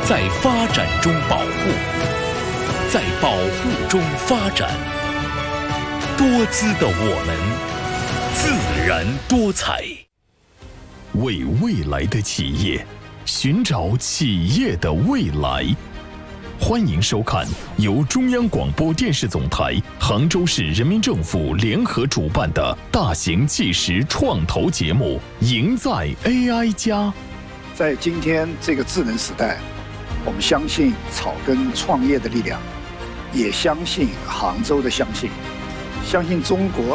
在发展中保护，在保护中发展。多姿的我们，自然多彩。 为未来的企业寻找企业的未来。欢迎收看由中央广播电视总台、杭州市人民政府联合主办的大型纪实创投节目《赢在 AI 家》。 在今天这个智能时代，我们相信草根创业的力量，也相信杭州的相信中国